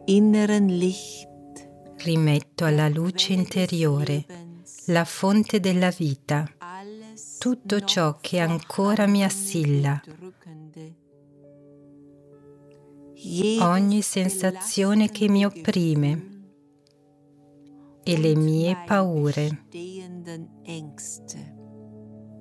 inneren Licht Rimetto alla luce interiore, la fonte della vita, tutto ciò che ancora mi assilla, ogni sensazione che mi opprime e le mie paure.